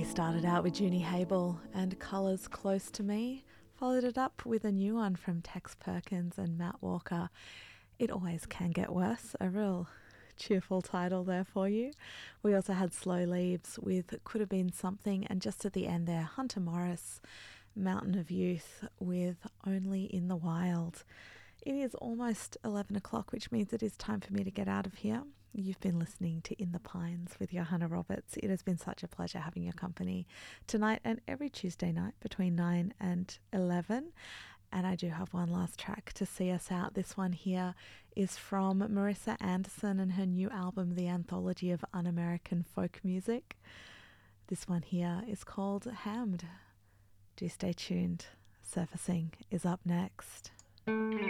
We started out with Junie Habel and Colours Close to Me, followed it up with a new one from Tex Perkins and Matt Walker. It Always Can Get Worse, a real cheerful title there for you. We also had Slow Leaves with Could Have Been Something, and just at the end there, Hunter Morris, Mountain of Youth with Only in the Wild. It is almost 11 o'clock, which means it is time for me to get out of here. You've been listening to In the Pines with Johanna Roberts. It has been such a pleasure having your company tonight and every Tuesday night between 9 and 11. And I do have one last track to see us out. This one here is from Marissa Anderson and her new album, The Anthology of Un-American Folk Music. This one here is called Hammed. Do stay tuned. Surfacing is up next.